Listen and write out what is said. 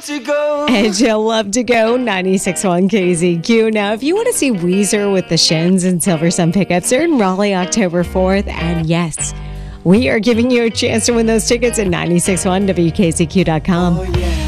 to go. And you'll love to go 96.1 KZQ. Now, if you want to see Weezer with the Shins and Silver Sun Pickups, they're in Raleigh October 4th. And yes, we are giving you a chance to win those tickets at 96.1WKZQ.com. Oh, yeah.